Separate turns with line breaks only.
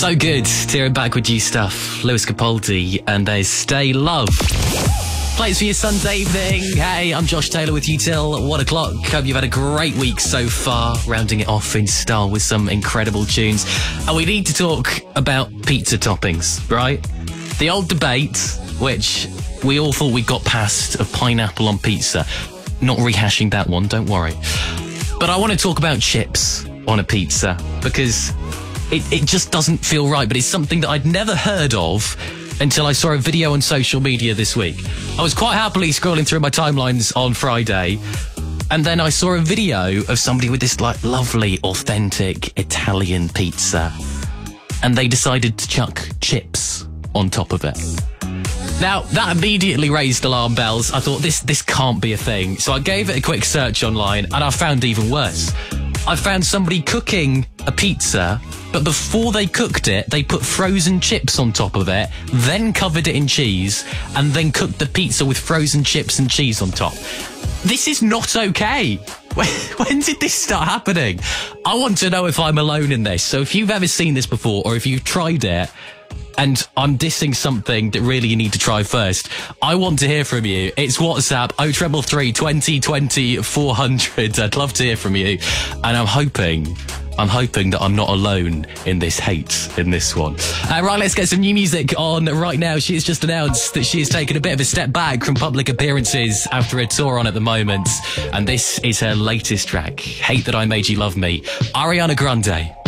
So good to hear it back with you stuff. Lewis Capaldi and there's Stay Love. Plays for your Sunday evening. Hey, I'm Josh Taylor with you till 1 o'clock. Hope you've had a great week so far, rounding it off in style with some incredible tunes. And we need to talk about pizza toppings, right? The old debate, which we all thought we got past, of pineapple on pizza. Not rehashing that one, don't worry. But I want to talk about chips on a pizza because it just doesn't feel right, but it's something that I'd never heard of until I saw a video on social media this week. I was quite happily scrolling through my timelines on Friday, and then I saw a video of somebody with this like lovely, authentic Italian pizza, and they decided to chuck chips on top of it. Now, that immediately raised alarm bells. I thought, this can't be a thing. So I gave it a quick search online, and I found even worse. I found somebody cooking a pizza, but before they cooked it, they put frozen chips on top of it, then covered it in cheese, and then cooked the pizza with frozen chips and cheese on top. This is not okay. When did this start happening? I want to know if I'm alone in this. So if you've ever seen this before, or if you've tried it, and I'm dissing something that really you need to try first, I want to hear from you. It's WhatsApp 0333 20 20 400. I'd love to hear from you. And I'm hoping that I'm not alone in this hate, in this one. Right, let's get some new music on right now. She has just announced that she has taken a bit of a step back from public appearances after a tour on at the moment. And this is her latest track, Hate That I Made You Love Me, Ariana Grande.